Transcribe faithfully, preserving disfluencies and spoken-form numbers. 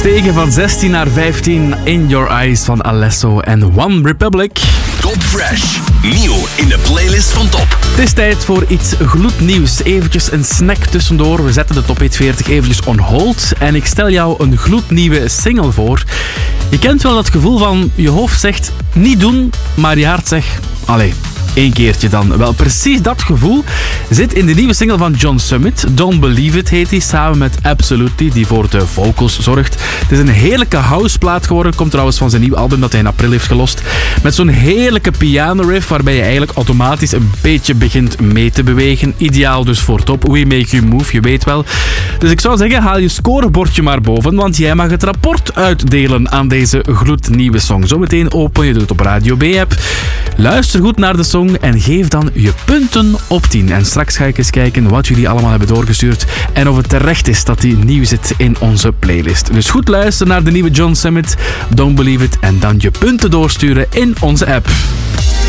Gestegen van zestien naar vijftien. In Your Eyes van Alesso en One Republic. Top Fresh. Nieuw in de playlist van Top. Het is tijd voor iets gloednieuws. Eventjes een snack tussendoor. We zetten de Top Hit veertig eventjes on hold. En ik stel jou een gloednieuwe single voor. Je kent wel dat gevoel van je hoofd zegt niet doen, maar je hart zegt allee. Eén keertje dan. Wel, precies dat gevoel zit in de nieuwe single van John Summit. Don't Believe It heet die, samen met Absolutely, die voor de vocals zorgt. Het is een heerlijke houseplaat geworden. Komt trouwens van zijn nieuw album dat hij in april heeft gelost. Met zo'n heerlijke piano riff waarbij je eigenlijk automatisch een beetje begint mee te bewegen. Ideaal dus voor Top. We Make You Move, je weet wel. Dus ik zou zeggen, haal je scorebordje maar boven, want jij mag het rapport uitdelen aan deze gloednieuwe song. Zometeen open je het op Radio B-app. Luister goed naar de song en geef dan je punten op tien. En straks ga ik eens kijken wat jullie allemaal hebben doorgestuurd en of het terecht is dat die nieuw zit in onze playlist. Dus goed luisteren naar de nieuwe John Summit, Don't Believe It, en dan je punten doorsturen in onze app.